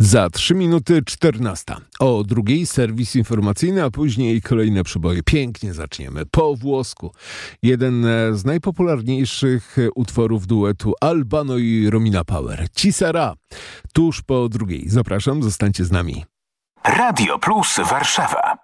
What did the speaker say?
Za 3 minuty 14. O drugiej serwis informacyjny, a później kolejne przeboje. Pięknie zaczniemy. Po włosku. Jeden z najpopularniejszych utworów duetu Albano i Romina Power. Ci Sarà. Tuż po drugiej. Zapraszam, zostańcie z nami. Radio Plus Warszawa.